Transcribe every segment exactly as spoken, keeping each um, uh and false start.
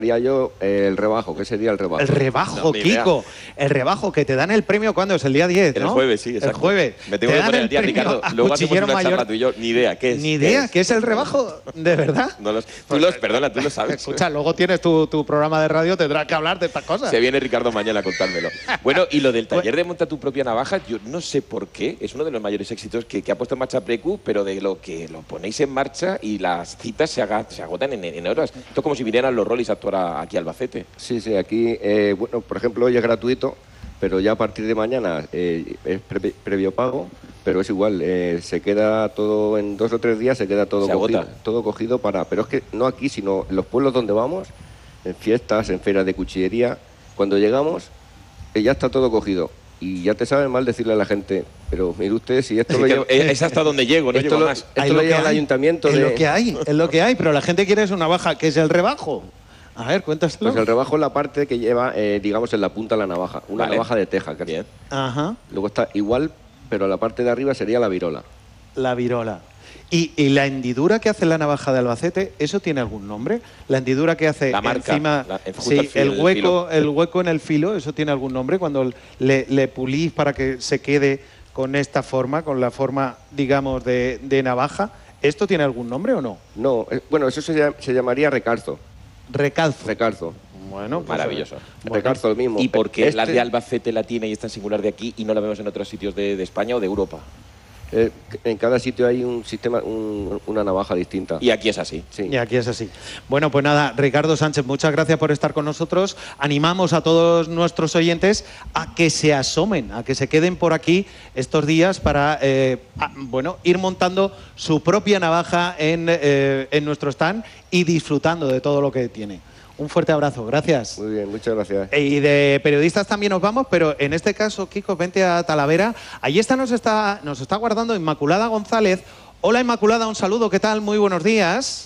yo eh, el rebajo, ¿qué sería el rebajo? El rebajo, No, Kiko. El rebajo, que te dan el premio, ¿cuándo es? El día diez, ¿no? El jueves, sí, exacto. El jueves. Me tengo Te que dan poner el día, premio Ricardo. a Luego hacemos cuchillero una mayor. charla tú y yo. Ni idea, ¿qué es? Ni idea, ¿qué es el rebajo? ¿De verdad? No los, tú los, perdona, tú lo sabes. Escucha, luego tienes tu, tu programa de radio, tendrás que hablar de estas cosas. Se viene Ricardo mañana a contármelo. Bueno, y lo del taller de monta tu propia navaja, yo no sé por qué, es uno de los mayores éxitos que, que ha puesto en marcha Precu, pero de lo que lo ponéis en marcha y las citas se, haga, se agotan en, en horas. Esto es como si vinieran los Rollis a actuar a- aquí a Albacete. Sí, sí, aquí, eh, bueno, por ejemplo, hoy es gratuito, pero ya a partir de mañana eh, es pre- previo pago, pero es igual, eh, se queda todo, en dos o tres días se queda todo Se cogido, agota. todo cogido para, pero es que no aquí, sino en los pueblos donde vamos, en fiestas, en ferias de cuchillería, cuando llegamos, eh, ya está todo cogido. Y ya te sabe mal decirle a la gente, pero mire usted, si esto lo lleva... Es hasta donde llego, no esto llego lo, más. esto Ahí lo lo que lleva el hay. ayuntamiento Es de... lo que hay, es lo que hay, pero la gente quiere es una navaja, que es el rebajo. A ver, cuéntaselo. Pues el rebajo es la parte que lleva, eh, digamos, en la punta de la navaja. Una Vale. navaja de teja. Que Bien. Ajá, Luego está igual, pero la parte de arriba sería la virola. la virola. Y, y la hendidura que hace la navaja de Albacete, ¿eso tiene algún nombre? La hendidura que hace La marca, encima, la- justo sí, al filo, el en el hueco, filo. el hueco en el filo, ¿eso tiene algún nombre? Cuando le, le pulís para que se quede con esta forma, con la forma, digamos, de, de navaja, ¿esto tiene algún nombre o no? No, eh, bueno, eso se, llam- se llamaría recalzo. Recalzo. Recalzo. Bueno, pues, Maravilloso. bueno. Recalzo el mismo. ¿Y por qué Este, la de Albacete la tiene y es tan singular de aquí y no la vemos en otros sitios de, de España o de Europa? eh, en cada sitio hay un sistema, un- una navaja distinta. Y aquí es así. Sí. Y aquí es así. Bueno, pues nada, Ricardo Sánchez, muchas gracias por estar con nosotros. Animamos a todos nuestros oyentes a que se asomen, a que se queden por aquí estos días para, eh, a- bueno, ir montando su propia navaja en, eh, en nuestro stand y disfrutando de todo lo que tiene. Un fuerte abrazo, gracias. Muy bien, muchas gracias. Y de periodistas también nos vamos, pero en este caso, Kiko, vente a Talavera. Allí está, nos está, nos está guardando Inmaculada González. Hola, Inmaculada, un saludo, ¿qué tal? Muy buenos días.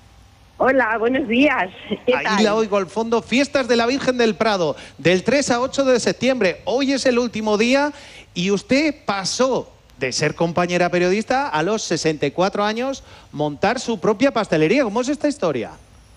Hola, buenos días. ¿Qué Ahí tal? la oigo al fondo, fiestas de la Virgen del Prado, del tres a ocho de septiembre. Hoy es el último día y usted pasó de ser compañera periodista a los sesenta y cuatro años, montar su propia pastelería. ¿Cómo es esta historia?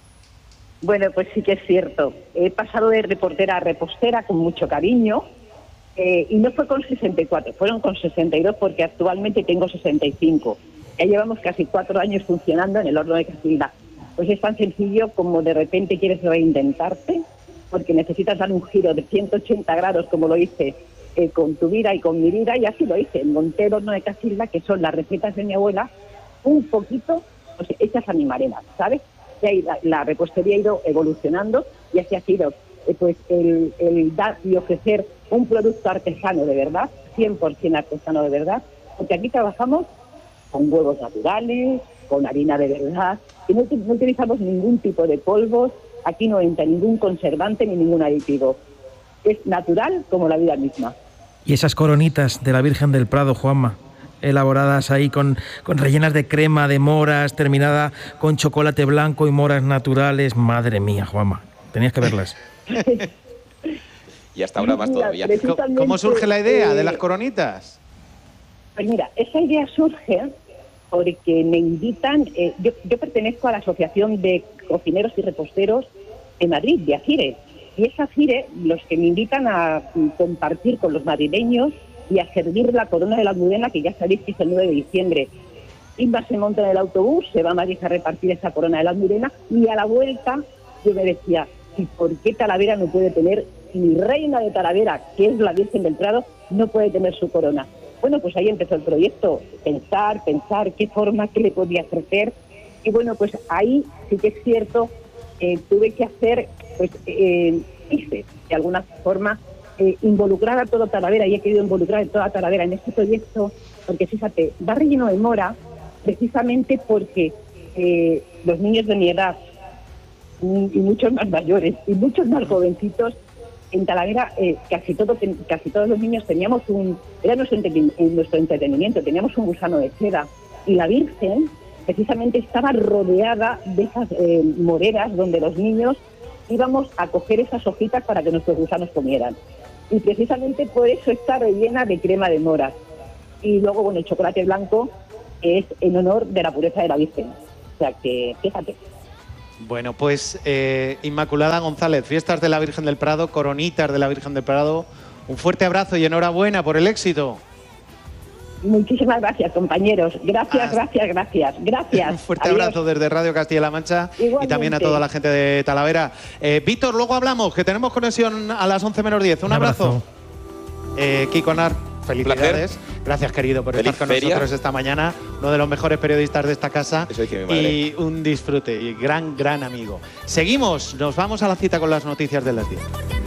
Bueno, pues sí que es cierto. He pasado de reportera a repostera con mucho cariño eh, y no fue con sesenta y cuatro, fueron con sesenta y dos porque actualmente tengo sesenta y cinco. Ya llevamos casi cuatro años funcionando en el horno de Casilda. Pues es tan sencillo como de repente quieres reinventarte porque necesitas dar un giro de ciento ochenta grados como lo hice eh, con tu vida y con mi vida, y así lo hice. Monté el horno de Casilda, que son las recetas de mi abuela, un poquito pues, hechas a mi manera, ¿sabes? Y ahí la, la repostería ha ido evolucionando y así ha sido eh, pues el, el dar y ofrecer un producto artesano de verdad, cien por ciento artesano de verdad, porque aquí trabajamos con huevos naturales, con harina de verdad, y no, no utilizamos ningún tipo de polvos, aquí no entra ningún conservante ni ningún aditivo. Es natural como la vida misma. Y esas coronitas de la Virgen del Prado, Juanma, elaboradas ahí con, con rellenas de crema, de moras, terminada con chocolate blanco y moras naturales. Madre mía, Juanma, tenías que verlas. Y hasta ahora más Mira, todavía. precisamente, ¿Cómo surge la idea eh, de las coronitas? Pues mira, esa idea surge porque me invitan, eh, yo, yo pertenezco a la Asociación de Cocineros y Reposteros de Madrid, de ACIRE, y es ACIRE los que me invitan a mm, compartir con los madrileños y a servir la corona de la Almudena, que ya sabéis que es el nueve de diciembre. Inma se monta en el autobús, se va a Madrid a repartir esa corona de la Almudena, y a la vuelta yo me decía, ¿y por qué Talavera no puede tener, mi reina de Talavera, que es la Virgen del Prado, no puede tener su corona? Bueno, pues ahí empezó el proyecto, pensar, pensar qué forma, qué le podía ofrecer, y bueno, pues ahí sí que es cierto, eh, tuve que hacer, pues, eh, hice de alguna forma, eh, involucrar a todo Talavera, y he querido involucrar a toda Talavera en este proyecto, porque fíjate, va relleno de mora, precisamente porque eh, los niños de mi edad, y muchos más mayores, y muchos más jovencitos, en Talavera eh, casi, todo, casi todos los niños teníamos un, era nuestro, nuestro entretenimiento, teníamos un gusano de seda, y la Virgen precisamente estaba rodeada de esas eh, moreras donde los niños íbamos a coger esas hojitas para que nuestros gusanos comieran. Y precisamente por eso está rellena de crema de moras. Y luego, bueno, el chocolate blanco es en honor de la pureza de la Virgen. O sea que, fíjate. Bueno, pues eh, Inmaculada González, Fiestas de la Virgen del Prado, Coronitas de la Virgen del Prado, un fuerte abrazo y enhorabuena por el éxito. Muchísimas gracias, compañeros. Gracias, Hasta... gracias, gracias. Gracias. Un fuerte Adiós. abrazo desde Radio Castilla-La Mancha. Igualmente. Y también a toda la gente de Talavera. Eh, Víctor, luego hablamos, que tenemos conexión a las once menos diez. Un, Un abrazo. abrazo. Eh, Kiko Nar, felicidades. Gracias, querido, por Feliz estar con feria. nosotros esta mañana. Uno de los mejores periodistas de esta casa. Eso dice mi madre. Y un disfrute. Y gran, gran amigo. Seguimos. Nos vamos a la cita con las noticias de las diez.